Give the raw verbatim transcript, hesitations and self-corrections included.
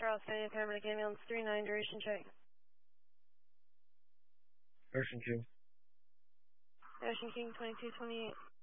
Australia paramedic ambulance three nine, duration check. Ocean King. Ocean King twenty-two twenty-eight.